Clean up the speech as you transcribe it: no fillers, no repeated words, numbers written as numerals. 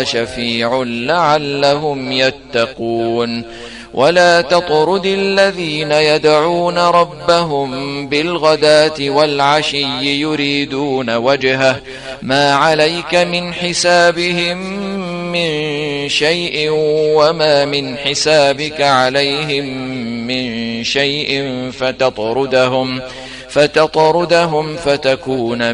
شفيع لعلهم يتقون ولا تطرد الذين يدعون ربهم بالغداة والعشي يريدون وجهه ما عليك من حسابهم من شيء وما من حسابك عليهم من شيء فتطردهم فتكون